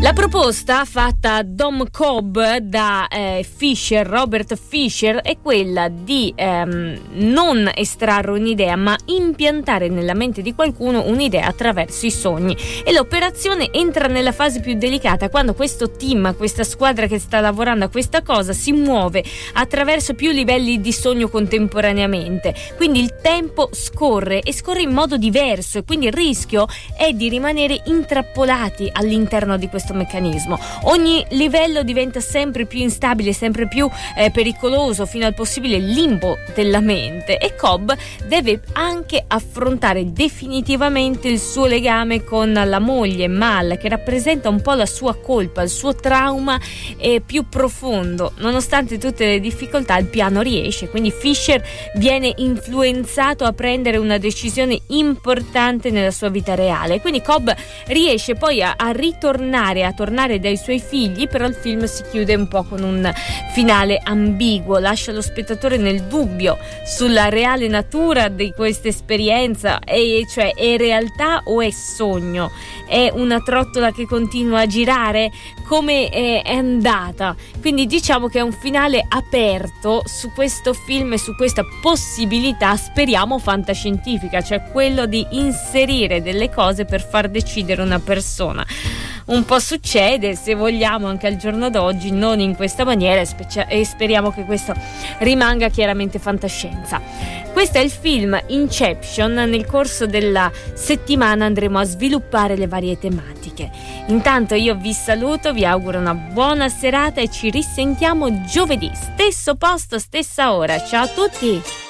La proposta fatta a Dom Cobb da Robert Fisher, è quella di non estrarre un'idea, ma impiantare nella mente di qualcuno un'idea attraverso i sogni. E l'operazione entra nella fase più delicata quando questo team, questa squadra che sta lavorando a questa cosa, si muove attraverso più livelli di sogno contemporaneamente. Quindi il tempo scorre e scorre in modo diverso, e quindi il rischio è di rimanere intrappolati all'interno di questo meccanismo. Ogni livello diventa sempre più instabile, sempre più pericoloso, fino al possibile limbo della mente, e Cobb deve anche affrontare definitivamente il suo legame con la moglie Mal, che rappresenta un po' la sua colpa, il suo trauma più profondo. Nonostante tutte le difficoltà, il piano riesce, quindi Fisher viene influenzato a prendere una decisione importante nella sua vita reale. Quindi Cobb riesce poi a tornare dai suoi figli, però il film si chiude un po' con un finale ambiguo, lascia lo spettatore nel dubbio sulla reale natura di questa esperienza, cioè è realtà o è sogno? È una trottola che continua a girare? Come è andata? Quindi diciamo che è un finale aperto su questo film e su questa possibilità, speriamo fantascientifica, cioè quello di inserire delle cose per far decidere una persona. Un po' succede, se vogliamo, anche al giorno d'oggi, non in questa maniera, e speriamo che questo rimanga chiaramente fantascienza. Questo è il film Inception. Nel corso della settimana andremo a sviluppare le varie tematiche. Intanto io vi saluto, vi auguro una buona serata e ci risentiamo giovedì, stesso posto, stessa ora. Ciao a tutti!